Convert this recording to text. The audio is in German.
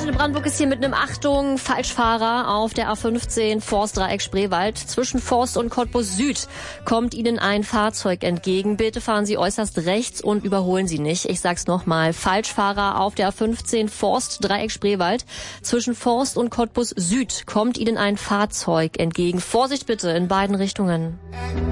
Antenne Brandenburg ist hier mit einem Achtung Falschfahrer auf der A15 Forstdreieck Spreewald. Zwischen Forst und Cottbus Süd kommt Ihnen ein Fahrzeug entgegen. Bitte fahren Sie äußerst rechts und überholen Sie nicht. Ich sag's nochmal. Falschfahrer auf der A15 Forstdreieck Spreewald. Zwischen Forst und Cottbus Süd kommt Ihnen ein Fahrzeug entgegen. Vorsicht bitte in beiden Richtungen.